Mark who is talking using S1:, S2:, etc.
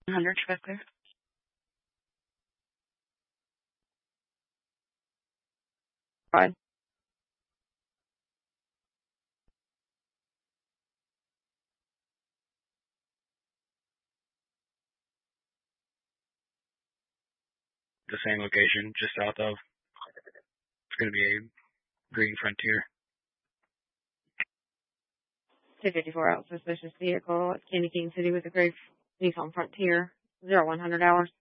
S1: 100 traffic clear. Right.
S2: The same location, just south of. It's going to be a green Frontier.
S1: 254 out suspicious vehicle at Candy King City with a gray Nissan Frontier. 0100 hours.